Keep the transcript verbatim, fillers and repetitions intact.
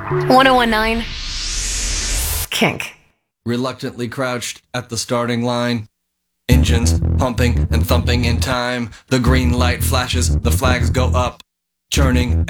ten19 Kink. Reluctantly crouched at the starting line. Engines pumping and thumping in time. The green light flashes, the flags go up. Churning